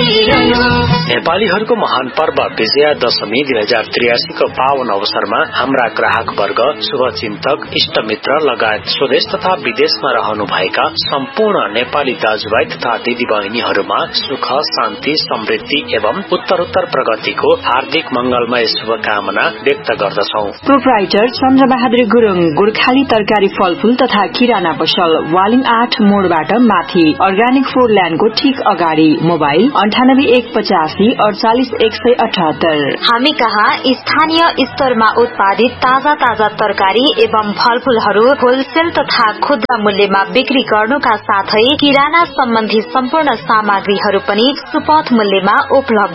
नेपालीहरूको महान पर्व विजया दशमी 2083 को पावन अवसरमा हाम्रा ग्राहक वर्ग, शुभचिन्तक, इष्टमित्र लगायत स्वदेश तथा विदेशमा रहनुभएका सम्पूर्ण नेपाली दाजुभाइ तथा दिदीबहिनीहरूमा सुख, शान्ति, समृद्धि एवं उत्तरोत्तर प्रगतिको हार्दिक मंगलमय शुभकामना व्यक्त गर्दछौ। प्रोप्राइटर चन्द्रबहादुर गुरुङ, गोर्खाली तरकारी फलफूल तथा किराना पसल, वालिङ 8 मोडबाट माथि, अर्ग्यानिक फोरल्याण्डको ठीक अगाडि। मोबाइल 9815 48178। हामी कहाँ स्थानीय स्तरमा उत्पादित ताजा ताजा तरकारी एवं फलफूलहरू होलसेल तथा खुद्रा मूल्यमा बिक्री गर्नुका साथै किराना सम्बन्धी सम्पूर्ण सामग्रीहरू पनि सुपथ मूल्यमा उपलब्ध